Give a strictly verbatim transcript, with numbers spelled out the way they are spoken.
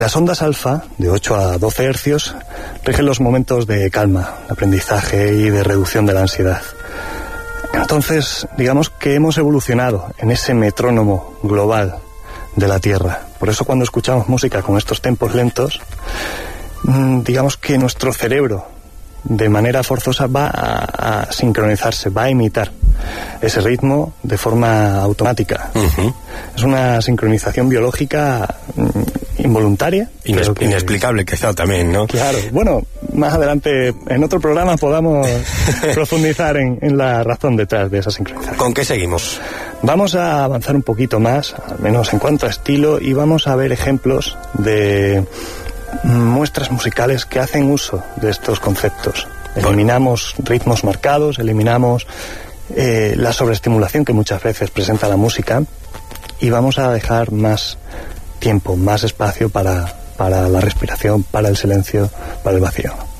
Las ondas alfa, de ocho a doce hercios, rigen los momentos de calma, de aprendizaje y de reducción de la ansiedad. Entonces, digamos que hemos evolucionado en ese metrónomo global de la Tierra. Por eso cuando escuchamos música con estos tempos lentos, digamos que nuestro cerebro, de manera forzosa, va a, a sincronizarse, va a imitar ese ritmo de forma automática. Uh-huh. Es una sincronización biológica involuntaria. Inesp- que, inexplicable quizá también, ¿no? Claro. Bueno, más adelante, en otro programa, podamos profundizar en, en la razón detrás de esa sincronización. ¿Con qué seguimos? Vamos a avanzar un poquito más, al menos en cuanto a estilo, y vamos a ver ejemplos de muestras musicales que hacen uso de estos conceptos. Eliminamos ritmos marcados, eliminamos eh, la sobreestimulación que muchas veces presenta la música, y vamos a dejar más tiempo, más espacio para, para la respiración, para el silencio, para el vacío.